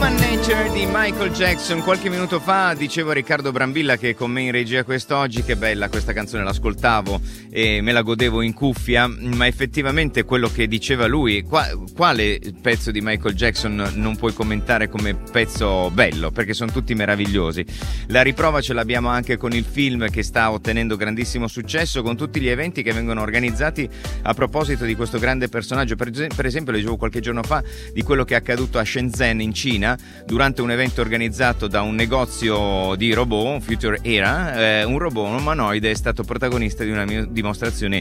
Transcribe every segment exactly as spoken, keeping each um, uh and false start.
Human Nature di Michael Jackson. Qualche minuto fa dicevo a Riccardo Brambilla, che è con me in regia quest'oggi, che bella questa canzone, l'ascoltavo e me la godevo in cuffia, ma effettivamente quello che diceva lui, qua, quale pezzo di Michael Jackson non puoi commentare come pezzo bello, perché sono tutti meravigliosi. La riprova ce l'abbiamo anche con il film che sta ottenendo grandissimo successo, con tutti gli eventi che vengono organizzati a proposito di questo grande personaggio. Per, per esempio leggevo qualche giorno fa di quello che è accaduto a Shenzhen in Cina durante un evento organizzato da un negozio di robot, Future Era. Eh, un robot, un umanoide, è stato protagonista di una dimostrazione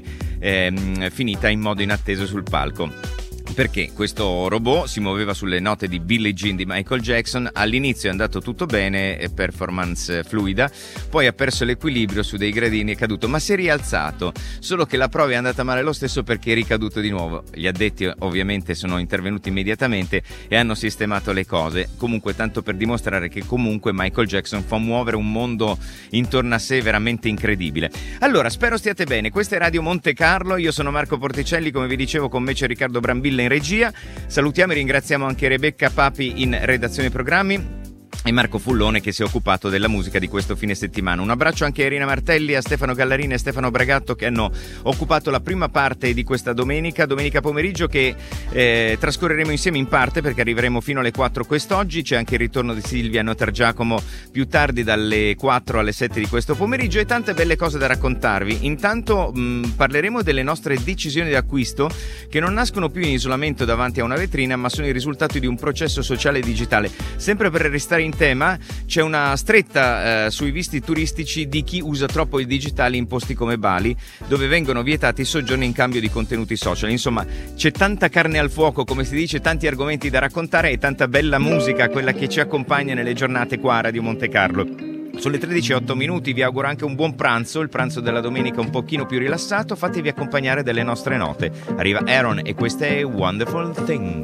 eh, finita in modo inatteso sul palco. Perché questo robot si muoveva sulle note di Billie Jean di Michael Jackson. All'inizio è andato tutto bene, performance fluida, poi ha perso l'equilibrio su dei gradini, è caduto, ma si è rialzato, solo che la prova è andata male lo stesso perché è ricaduto di nuovo. Gli addetti ovviamente sono intervenuti immediatamente e hanno sistemato le cose, comunque tanto per dimostrare che comunque Michael Jackson fa muovere un mondo intorno a sé veramente incredibile. Allora, spero stiate bene, questa è Radio Monte Carlo, io sono Marco Porticelli, come vi dicevo con me c'è Riccardo Brambilla in regia. Salutiamo e ringraziamo anche Rebecca Papi in redazione programmi e Marco Fullone che si è occupato della musica di questo fine settimana. Un abbraccio anche a Irina Martelli, a Stefano Gallarini e Stefano Bragatto che hanno occupato la prima parte di questa domenica, domenica pomeriggio, che eh, trascorreremo insieme in parte perché arriveremo fino alle quattro quest'oggi. C'è anche il ritorno di Silvia Notargiacomo più tardi dalle quattro alle sette di questo pomeriggio e tante belle cose da raccontarvi. Intanto mh, parleremo delle nostre decisioni di acquisto che non nascono più in isolamento davanti a una vetrina, ma sono il risultato di un processo sociale e digitale. Sempre per restare in tema, c'è una stretta eh, sui visti turistici di chi usa troppo il digitale in posti come Bali, dove vengono vietati i soggiorni in cambio di contenuti social. Insomma, c'è tanta carne al fuoco, come si dice, tanti argomenti da raccontare e tanta bella musica, quella che ci accompagna nelle giornate qua a Radio Monte Carlo. Sulle tredici e otto minuti vi auguro anche un buon pranzo, il pranzo della domenica un pochino più rilassato, fatevi accompagnare dalle nostre note. Arriva Aaron e questa è Wonderful Thing.